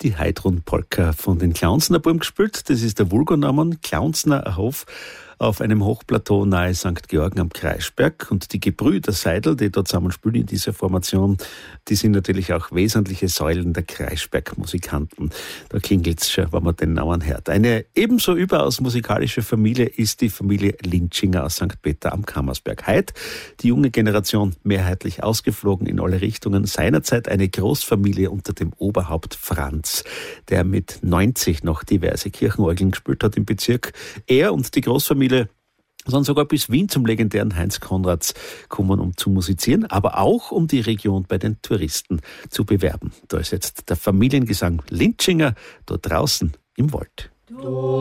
die Heidrun-Polka von den Klaunsner Buben gespielt. Das ist der Vulgonamen Klaunsner Hof auf einem Hochplateau nahe St. Georgen am Kreisberg. Und die Gebrüder Seidel, die dort zusammen spielen in dieser Formation, die sind natürlich auch wesentliche Säulen der Kreisberg-Musikanten. Da klingelt's schon, wenn man den Namen hört. Eine ebenso überaus musikalische Familie ist die Familie Lintschinger aus St. Peter am Kammersberg. Heute die junge Generation mehrheitlich ausgeflogen in alle Richtungen. Seinerzeit eine Großfamilie unter dem Oberhaupt Franz, der mit 90 noch diverse Kirchenorgeln gespielt hat im Bezirk. Er und die Großfamilie sind sogar bis Wien zum legendären Heinz Konrads gekommen, um zu musizieren, aber auch um die Region bei den Touristen zu bewerben. Da ist jetzt der Familiengesang Lintschinger da draußen im Wald.